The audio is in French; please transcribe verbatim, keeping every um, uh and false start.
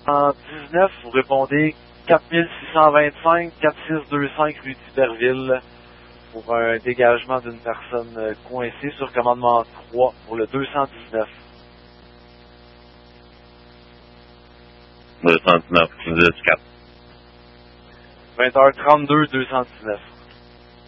En dix-neuf, vous répondez quatre mille six cent vingt-cinq, quatre mille six cent vingt-cinq rue d'Iberville pour un dégagement d'une personne coincée sur commandement trois pour le deux cent dix-neuf. deux cent dix-neuf, dix-quatre. vingt heures trente-deux, deux cent dix-neuf.